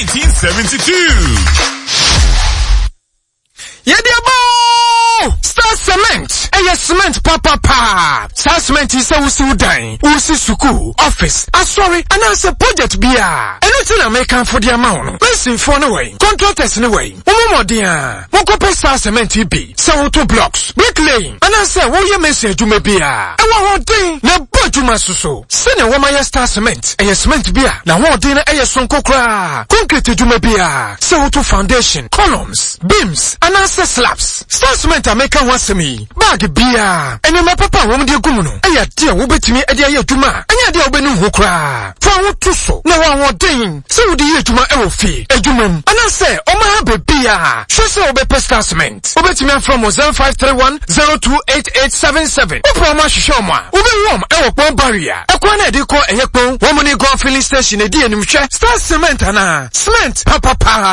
1972. Star Cement. Cement papa. Star Cement is a usudan. Usi suku. Office. Sorry. And as a project beer. Anything I make for the amount. Listen for no way. Contractors no way. Umo dia. Mokope Star Cement be. Sauto blocks. Bricklaying. And I say, what you message you may be a. And one thing. Na bojuma suso. Send a woman Star Cement. Cement beer. Na one dinner sonko kra. Concrete you may be a. Sauto foundation. Columns. Beams. And I say slabs. Star Cement America wants me. Bag beer. And my papa won't do gumuno. Aya dear will bet me a dear Juma. And ya dear Benu Hukra. For what to so. No one will ding. So the year to my fee. A Juman. And I say, oh my beer. She saw be Star Cement. Obet me from 0531 028877. Oprama Shoma. Ube warm. One barrier. A corner de call a yakon. Woman go filling station a dear Star Cement. Cement. Papa.